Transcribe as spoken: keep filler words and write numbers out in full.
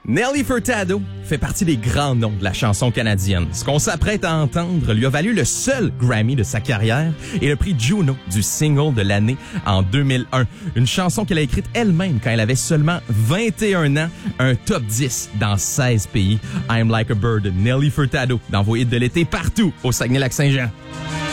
Nelly Furtado fait partie des grands noms de la chanson canadienne. Ce qu'on s'apprête à entendre lui a valu le seul Grammy de sa carrière et le prix Juno du single de l'année en deux mille un. Une chanson qu'elle a écrite elle-même quand elle avait seulement vingt et un ans, un top dix dans seize pays. I'm Like a Bird, Nelly Furtado, dans vos hits de l'été partout au Saguenay-Lac-Saint-Jean.